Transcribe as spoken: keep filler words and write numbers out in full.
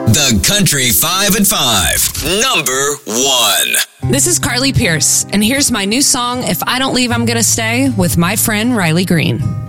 The Country five and five, number one. This is Carly Pierce, and here's my new song, If I Don't Leave, I'm Gonna Stay, with my friend Riley Green.